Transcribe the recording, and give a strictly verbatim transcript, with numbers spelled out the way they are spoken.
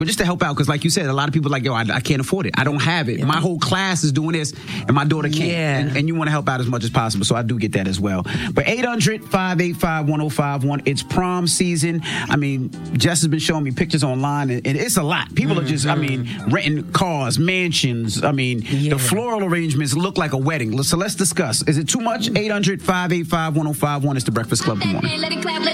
But just to help out, because like you said, a lot of people are like, yo, I, I can't afford it. I don't have it. Yeah. My whole class is doing this, and my daughter can't. Yeah. And, and you want to help out as much as possible, so I do get that as well. But eight hundred, five eight five, one oh five one. It's prom season. I mean, Jess has been showing me pictures online, and, and it's a lot. People mm-hmm. are just, I mean, renting cars, mansions. I mean, yeah. the floral arrangements look like a wedding. So let's discuss. Is it too much? eight hundred, five eight five, one oh five one. It's the Breakfast Club. Good morning.